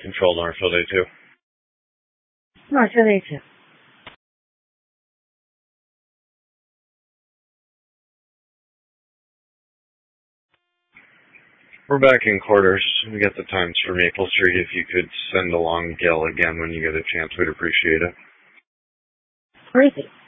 Control Northfield A2. Northfield A2. We're back in quarters. We got the times for Maple Street. If you could send along Gil again when you get a chance, we'd appreciate it. Crazy.